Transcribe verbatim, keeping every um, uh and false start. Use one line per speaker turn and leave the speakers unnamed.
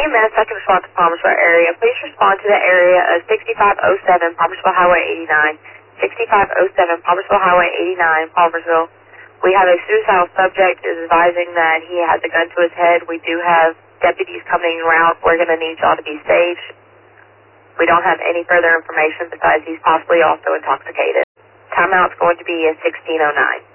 E M S second respond to Palmersville area. Please respond to the area of sixty-five oh seven Palmersville Highway eighty-nine. sixty-five oh seven Palmersville Highway eighty-nine, Palmersville. We have a suicidal subject is advising that he has a gun to his head. We do have deputies coming around. We're going to need y'all to be safe. We don't have any further information besides he's possibly also intoxicated. Timeout's going to be at sixteen oh nine.